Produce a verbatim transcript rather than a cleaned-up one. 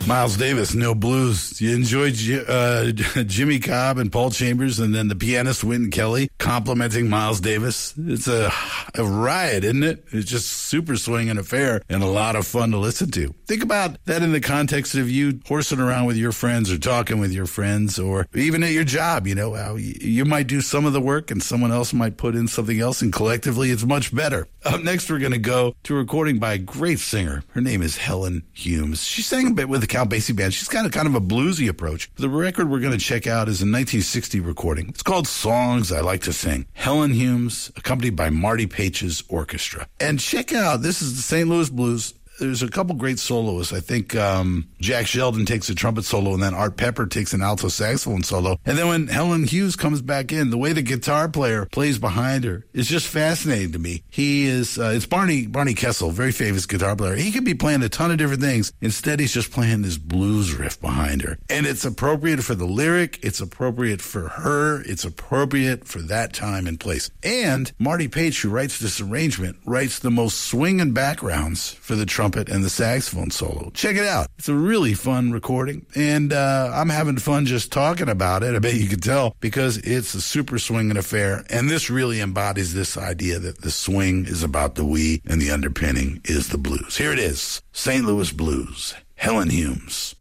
Miles Davis, No Blues. You enjoyed uh, Jimmy Cobb and Paul Chambers, and then the pianist Wynton Kelly complimenting Miles Davis. It's a, a riot, isn't it? It's just super swinging affair and a lot of fun to listen to. Think about that in the context of you horsing around with your friends or talking with your friends, or even at your job. You know, how you might do some of the work and someone else might put in something else, and collectively it's much better. Up next, we're going to go to a recording by a great singer. Her name is Helen Humes. She sang a bit with the Count Basie Band. She's got a kind of a bluesy approach. The record we're going to check out is a nineteen sixty recording. It's called Songs I Like to Sing. Helen Humes, accompanied by Marty Page's orchestra. And check out, this is the Saint Louis Blues. There's a couple great soloists. I think um, Jack Sheldon takes a trumpet solo, and then Art Pepper takes an alto saxophone solo. And then when Helen Humes comes back in, the way the guitar player plays behind her is just fascinating to me. He is, uh, it's Barney Barney Kessel, very famous guitar player. He could be playing a ton of different things. Instead, he's just playing this blues riff behind her. And it's appropriate for the lyric. It's appropriate for her. It's appropriate for that time and place. And Marty Page, who writes this arrangement, writes the most swinging backgrounds for the trumpet and the saxophone solo. Check it out. It's a really fun recording, and uh, I'm having fun just talking about it. I bet you can tell, because it's a super swinging affair, and this really embodies this idea that the swing is about the we and the underpinning is the blues. Here it is, Saint Louis Blues, Helen Humes.